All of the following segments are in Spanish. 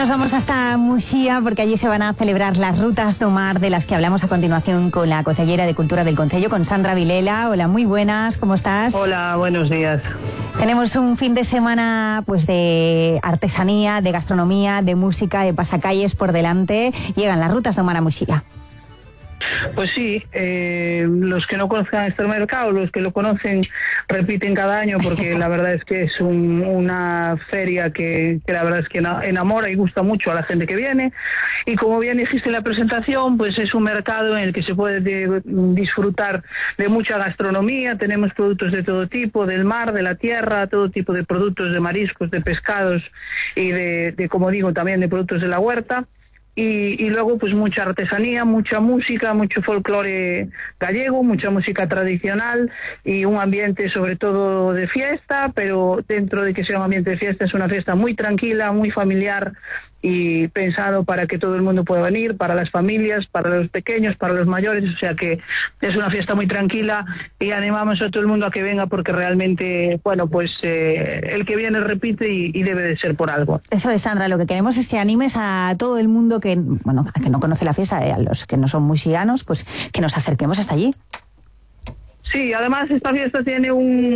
nos vamos hasta Muxía porque allí se van a celebrar las rutas do mar de las que hablamos a continuación con la concejera de Cultura del Concello, con Sandra Vilela. Hola, muy buenas, ¿cómo estás? Hola, buenos días. Tenemos un fin de semana pues de artesanía, de gastronomía, de música, de pasacalles por delante. Llegan las rutas do mar a Muxía. Pues sí, los que no conozcan este mercado, los que lo conocen, repiten cada año porque la verdad es que es una feria que la verdad es que enamora y gusta mucho a la gente que viene. Y como bien dijiste en la presentación, pues es un mercado en el que se puede disfrutar de mucha gastronomía. Tenemos productos de todo tipo, del mar, de la tierra, todo tipo de productos de mariscos, de pescados y de como digo, también de productos de la huerta. Y luego pues mucha artesanía, mucha música, mucho folclore gallego, mucha música tradicional y un ambiente sobre todo de fiesta, pero dentro de que sea un ambiente de fiesta es una fiesta muy tranquila, muy familiar y pensado para que todo el mundo pueda venir, para las familias, para los pequeños, para los mayores, o sea que es una fiesta muy tranquila y animamos a todo el mundo a que venga porque realmente, bueno, pues el que viene repite y debe de ser por algo. Eso es, Sandra, lo que queremos es que animes a todo el mundo que, bueno, que no conoce la fiesta, a los que no son muxianos, pues que nos acerquemos hasta allí. Sí, además esta fiesta tiene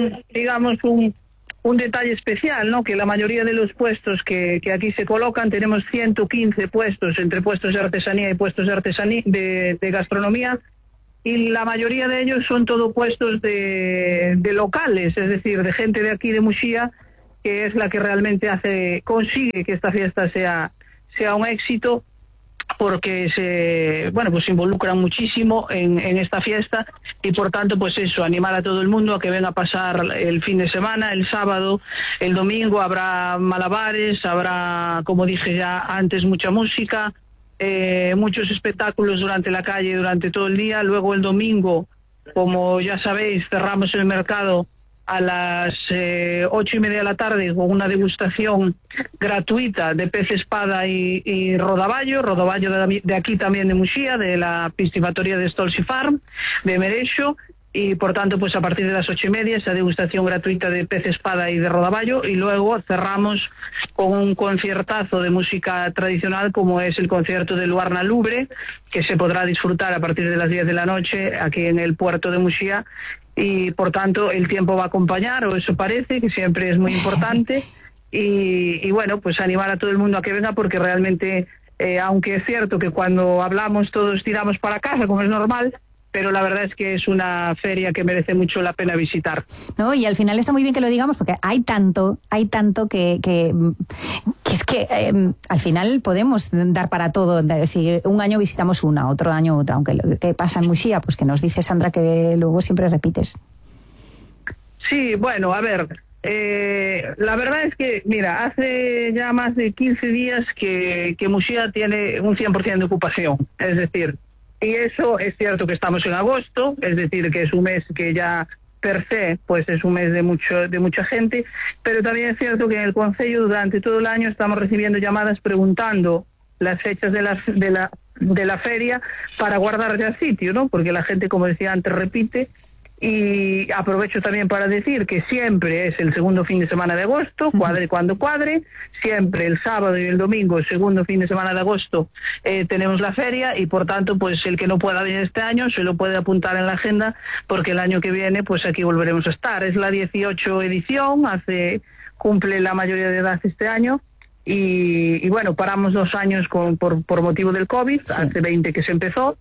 un detalle especial, ¿no? Que la mayoría de los puestos que aquí se colocan, tenemos 115 puestos, entre puestos de artesanía y puestos de gastronomía, y la mayoría de ellos son todo puestos de locales, es decir, de gente de aquí de Muxía, que es la que realmente consigue que esta fiesta sea un éxito, porque se involucran muchísimo en esta fiesta y por tanto pues eso, animar a todo el mundo a que venga a pasar el fin de semana, el sábado, el domingo habrá malabares, habrá, como dije ya antes, mucha música, muchos espectáculos durante la calle durante todo el día. Luego el domingo, como ya sabéis, cerramos el mercado a las 8:30 de la tarde con una degustación gratuita de pez espada y rodaballo de aquí también de Muxía, de la piscifactoría de Stolzi Farm, de Merexo, y por tanto pues a partir de las 8:30 esa degustación gratuita de pez espada y de rodaballo, y luego cerramos con un conciertazo de música tradicional como es el concierto de Luarna Lubre, que se podrá disfrutar a partir de las 10 de la noche aquí en el puerto de Muxía. Y por tanto el tiempo va a acompañar, o eso parece, que siempre es muy importante, y bueno, pues animar a todo el mundo a que venga porque realmente, aunque es cierto que cuando hablamos todos tiramos para casa, como es normal, pero la verdad es que es una feria que merece mucho la pena visitar. No, y al final está muy bien que lo digamos porque hay tanto que es que al final podemos dar para todo. Si un año visitamos una, otro año otra, aunque lo que pasa en Muxía, pues que nos dice Sandra que luego siempre repites. Sí, bueno, a ver, la verdad es que, mira, hace ya más de 15 días que Muxía tiene un 100% de ocupación, es decir, y eso es cierto que estamos en agosto, es decir, que es un mes que ya per se pues es un mes de mucha gente, pero también es cierto que en el Concello durante todo el año estamos recibiendo llamadas preguntando las fechas de la feria para guardar ya sitio, ¿no? Porque la gente, como decía antes, repite. Y aprovecho también para decir que siempre es el segundo fin de semana de agosto, cuadre cuando cuadre, siempre el sábado y el domingo, el segundo fin de semana de agosto, tenemos la feria, y por tanto pues el que no pueda venir este año se lo puede apuntar en la agenda porque el año que viene pues aquí volveremos a estar. Es la 18 edición, cumple la mayoría de edad este año. Y bueno, paramos 2 años por motivo del COVID, sí. Hace 20 que se empezó.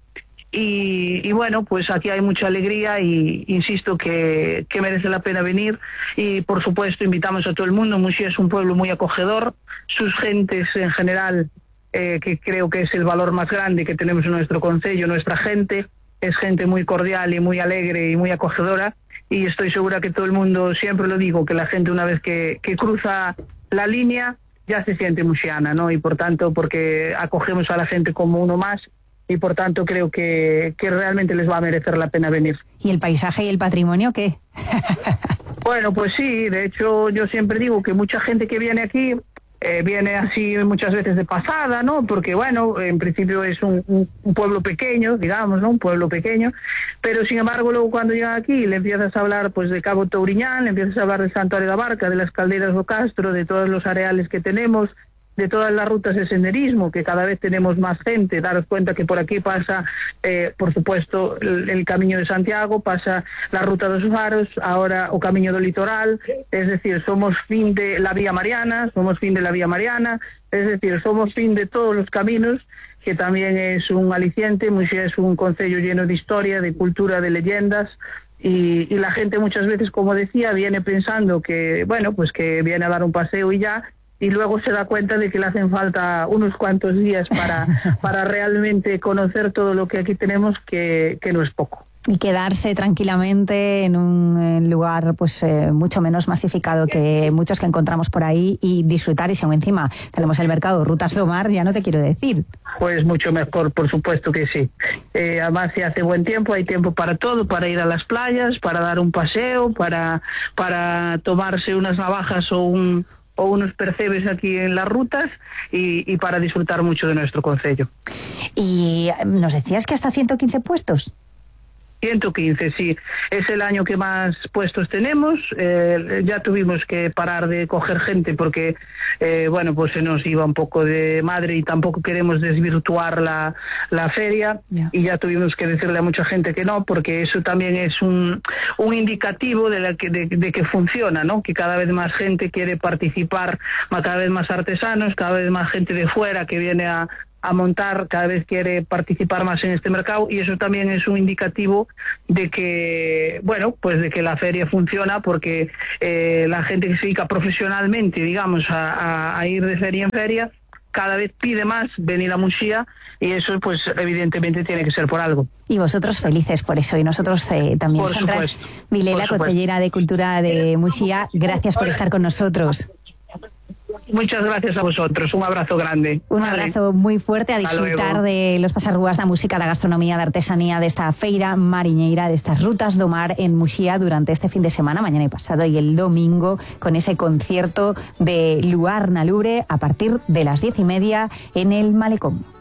Y bueno, pues aquí hay mucha alegría y insisto que merece la pena venir, y por supuesto invitamos a todo el mundo. Muxía es un pueblo muy acogedor, sus gentes en general, que creo que es el valor más grande que tenemos en nuestro concello, nuestra gente es gente muy cordial y muy alegre y muy acogedora, y estoy segura que todo el mundo, siempre lo digo, que la gente una vez que cruza la línea ya se siente muxiana, ¿no? Y por tanto, porque acogemos a la gente como uno más, y por tanto creo que realmente les va a merecer la pena venir. ¿Y el paisaje y el patrimonio qué? Bueno, pues sí, de hecho yo siempre digo que mucha gente que viene aquí viene así muchas veces de pasada, ¿no? Porque bueno, en principio es un pueblo pequeño, digamos, ¿no? Un pueblo pequeño, pero sin embargo luego cuando llegan aquí le empiezas a hablar pues de Cabo Touriñán, le empiezas a hablar de Santuario da Barca, de las calderas do Castro, de todos los areales que tenemos, todas las rutas de senderismo, que cada vez tenemos más gente. Daros cuenta que por aquí pasa, por supuesto, el Camiño de Santiago, pasa la Ruta dos Faros, ahora o Camiño do Litoral, es decir, somos fin de la Vía Mariana, es decir, somos fin de todos los caminos, que también es un aliciente. Muxía es un concello lleno de historia, de cultura, de leyendas, y la gente muchas veces, como decía, viene pensando que, bueno, pues que viene a dar un paseo y ya, y luego se da cuenta de que le hacen falta unos cuantos días para realmente conocer todo lo que aquí tenemos, que no es poco. Y quedarse tranquilamente en un lugar pues mucho menos masificado que muchos que encontramos por ahí, y disfrutar. Y si aún encima tenemos el mercado Rutas do Mar, ya no te quiero decir. Pues mucho mejor, por supuesto que sí. Además, si hace buen tiempo, hay tiempo para todo, para ir a las playas, para dar un paseo, para tomarse unas navajas o unos percebes aquí en las rutas, y para disfrutar mucho de nuestro concello. Y nos decías que hasta 115 puestos. 115, sí. Es el año que más puestos tenemos. Ya tuvimos que parar de coger gente porque, bueno, pues se nos iba un poco de madre, y tampoco queremos desvirtuar la feria. Yeah. Y ya tuvimos que decirle a mucha gente que no, porque eso también es un indicativo de que funciona, ¿no? Que cada vez más gente quiere participar, cada vez más artesanos, cada vez más gente de fuera que viene a montar, cada vez quiere participar más en este mercado, y eso también es un indicativo de que, bueno, pues de que la feria funciona, porque la gente que se dedica profesionalmente, digamos, a ir de feria en feria, cada vez pide más venir a Muxía, y eso pues evidentemente tiene que ser por algo. Y vosotros felices por eso, y nosotros también. Por Sandra supuesto. Vilela, consellera de Cultura de Muxía, gracias por estar con nosotros. Muchas gracias a vosotros, un abrazo grande. Un abrazo muy fuerte, a disfrutar de los pasarrúas, da música, da gastronomía, da artesanía, de esta feira mariñeira, de estas rutas do mar en Muxía durante este fin de semana, mañana y pasado, y el domingo, con ese concierto de Luar na Lubre a partir de las 10:30 en el Malecón.